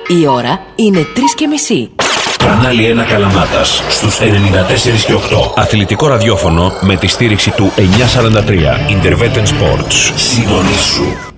Η ώρα είναι 3:30. Κανάλι 1 Καλαμάτας στους 94 και 8. Αθλητικό ραδιόφωνο με τη στήριξη του 943. Interveten Sports. Συντονίσου.